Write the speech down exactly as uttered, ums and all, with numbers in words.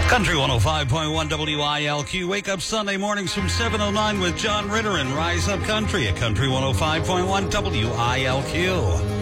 Country one oh five point one W I L Q. Wake up Sunday mornings from seven oh nine with John Ritter and Rise Up Country at Country one oh five point one W I L Q.